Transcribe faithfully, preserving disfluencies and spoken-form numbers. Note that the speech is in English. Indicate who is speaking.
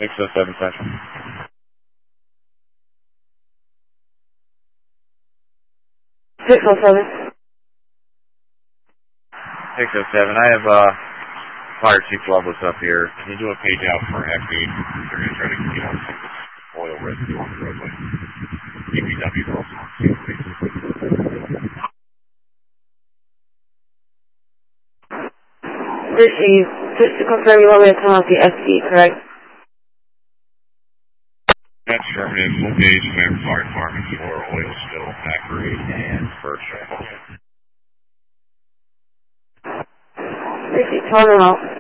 Speaker 1: six oh seven Central.
Speaker 2: six oh seven.
Speaker 1: six oh seven, I have uh, Fire Chief Loveless up here. Can you do a page out for F D? They're going to try to get out some oil residue on the roadway. D P W girls.
Speaker 2: Richie, just to confirm, you want me to turn off the F D, correct?
Speaker 1: That's affirmative. Full page, American Fire Department for oil spill, factory, and first travel.
Speaker 2: Richie, turn them off.